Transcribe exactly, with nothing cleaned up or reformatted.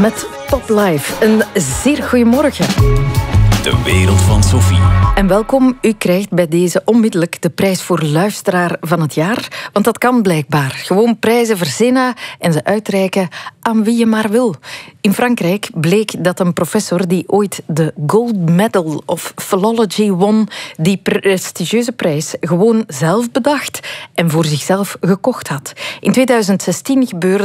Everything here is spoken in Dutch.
met Pop Life. Een zeer goeiemorgen. De wereld van Sophie. En welkom. U krijgt bij deze onmiddellijk de prijs voor luisteraar van het jaar. Want dat kan blijkbaar. Gewoon prijzen verzinnen en ze uitreiken aan wie je maar wil. In Frankrijk bleek dat een professor die ooit de Gold Medal of Philology won, die prestigieuze prijs gewoon zelf bedacht en voor zichzelf gekocht had. In tweeduizend zestien gebeurde